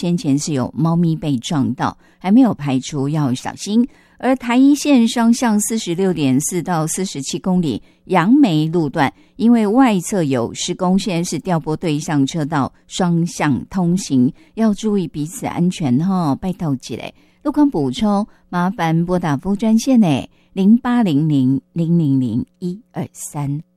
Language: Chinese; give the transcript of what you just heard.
先前是有猫咪被撞到，还没有排除要小心。而台一线双向 46.4 到47公里杨梅路段，因为外侧有施工，现在是调拨对向车道双向通行，要注意彼此安全拜托一下。路况补充，麻烦拨打服务专线0800 000 123。